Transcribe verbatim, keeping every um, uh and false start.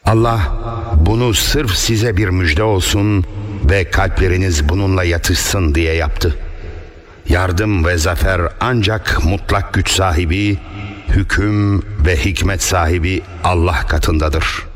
Allah bunu sırf size bir müjde olsun ve kalpleriniz bununla yatışsın diye yaptı. Yardım ve zafer ancak mutlak güç sahibi, hüküm ve hikmet sahibi Allah katındadır.